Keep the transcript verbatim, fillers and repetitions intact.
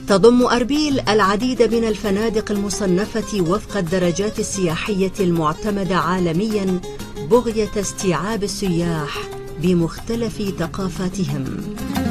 تضم أربيل العديد من الفنادق المصنفة وفق الدرجات السياحية المعتمدة عالمياً بغية استيعاب السياح بمختلف ثقافاتهم.